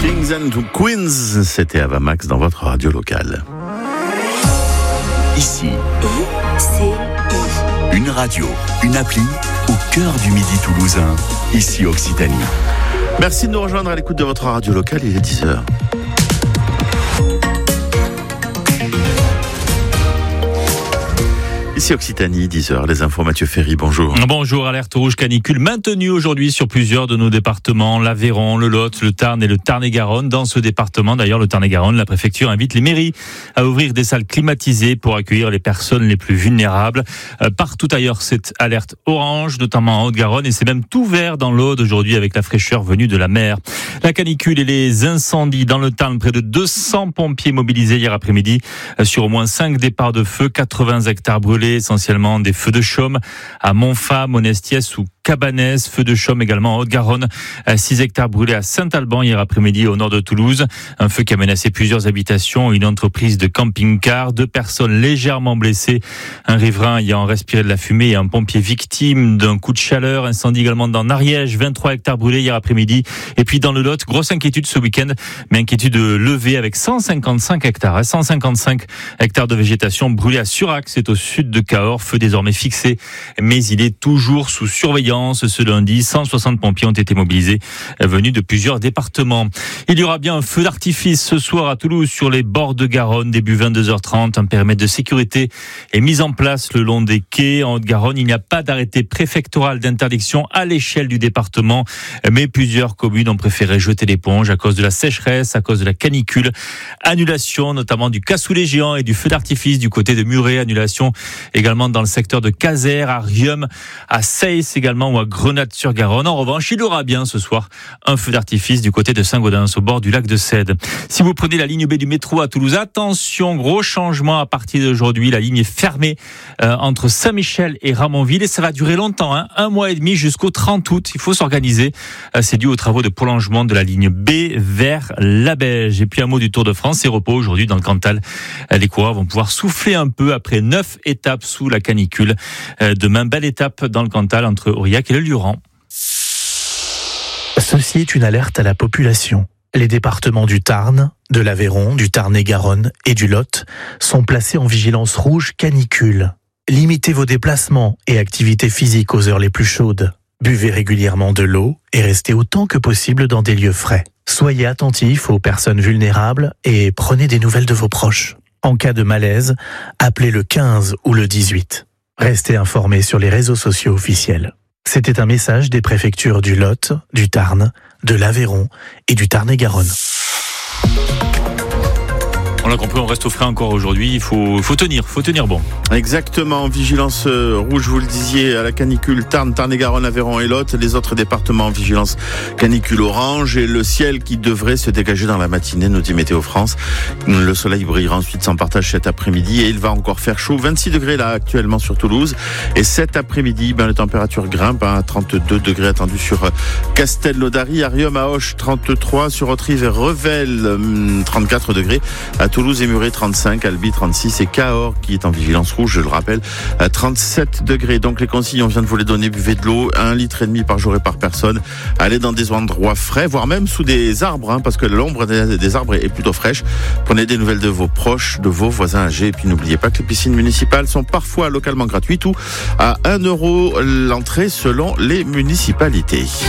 Kings and Queens, c'était Avamax dans votre radio locale. Ici, ICI. une radio, une appli au cœur du midi toulousain. Ici Occitanie. Merci de nous rejoindre à l'écoute de votre radio locale, il est 10h. Ici Occitanie, 10h, les infos, Mathieu Ferry, bonjour. Bonjour, alerte rouge canicule maintenue aujourd'hui sur plusieurs de nos départements, l'Aveyron, le Lot, le Tarn et le Tarn-et-Garonne. Dans ce département, d'ailleurs, le Tarn-et-Garonne, la préfecture invite les mairies à ouvrir des salles climatisées pour accueillir les personnes les plus vulnérables. Partout ailleurs, c'est alerte orange, notamment en Haute-Garonne, et c'est même tout vert dans l'Aude aujourd'hui avec la fraîcheur venue de la mer. La canicule et les incendies dans le Tarn, près de 200 pompiers mobilisés hier après-midi sur au moins 5 départs de feu, 80 hectares brûlés, essentiellement des feux de chaume à Montfa, Monestiès ou Cabanès, feu de chaume également en Haute-Garonne, 6 hectares brûlés à Saint-Alban hier après-midi au nord de Toulouse, un feu qui a menacé plusieurs habitations, une entreprise de camping-car, 2 personnes légèrement blessées, un riverain ayant respiré de la fumée et un pompier victime d'un coup de chaleur, incendie également dans Ariège, 23 hectares brûlés hier après-midi, et puis dans le Lot, grosse inquiétude ce week-end, mais inquiétude levée avec 155 hectares, 155 hectares de végétation brûlée à Surac, c'est au sud de Cahors, feu désormais fixé, mais il est toujours sous surveillance. Ce lundi, 160 pompiers ont été mobilisés, venus de plusieurs départements. Il y aura bien un feu d'artifice ce soir à Toulouse sur les bords de Garonne, début 22h30. Un périmètre de sécurité est mis en place le long des quais. En Haute-Garonne, il n'y a pas d'arrêté préfectoral d'interdiction à l'échelle du département, mais plusieurs communes ont préféré jeter l'éponge à cause de la sécheresse, à cause de la canicule. Annulation notamment du cassoulet géant et du feu d'artifice du côté de Muret. Annulation également dans le secteur de Caser, à Riom, à Seyss également, ou à Grenade-sur-Garonne. En revanche, il y aura bien ce soir un feu d'artifice du côté de Saint-Gaudens, au bord du lac de Cède. Si vous prenez la ligne B du métro à Toulouse, attention, gros changement à partir d'aujourd'hui. La ligne est fermée entre Saint-Michel et Ramonville et ça va durer longtemps, 1 mois et demi jusqu'au 30 août. Il faut s'organiser. C'est dû aux travaux de prolongement de la ligne B vers Labège. Et puis un mot du Tour de France, c'est repos aujourd'hui dans le Cantal. Les coureurs vont pouvoir souffler un peu après 9 étapes sous la canicule. Demain, belle étape dans le Cantal entre Aurillac et le Luran. Ceci est une alerte à la population. Les départements du Tarn, de l'Aveyron, du Tarn-et-Garonne et du Lot sont placés en vigilance rouge canicule. Limitez vos déplacements et activités physiques aux heures les plus chaudes. Buvez régulièrement de l'eau et restez autant que possible dans des lieux frais. Soyez attentifs aux personnes vulnérables et prenez des nouvelles de vos proches. En cas de malaise, appelez le 15 ou le 18. Restez informés sur les réseaux sociaux officiels. C'était un message des préfectures du Lot, du Tarn, de l'Aveyron et du Tarn-et-Garonne. On l'a compris, on reste au frais encore aujourd'hui. Il faut tenir bon. Exactement, vigilance rouge, vous le disiez, à la canicule Tarn, Tarn-et-Garonne, Aveyron et Lot. Les autres départements en vigilance canicule orange et le ciel qui devrait se dégager dans la matinée, nous dit Météo France. Le soleil brillera ensuite sans partage cet après-midi et il va encore faire chaud. 26 degrés là actuellement sur Toulouse et cet après-midi, les températures grimpent à 32 degrés attendus sur Castel-Naudary, Arium, à Auch 33, sur Autrive et Revel 34 degrés. À Toulouse et Muret 35, Albi 36 et Cahors qui est en vigilance rouge, je le rappelle, à 37 degrés. Donc les consignes, on vient de vous les donner, buvez de l'eau, 1,5 litre par jour et par personne. Allez dans des endroits frais, voire même sous des arbres, parce que l'ombre des arbres est plutôt fraîche. Prenez des nouvelles de vos proches, de vos voisins âgés et puis n'oubliez pas que les piscines municipales sont parfois localement gratuites ou à 1 € l'entrée selon les municipalités.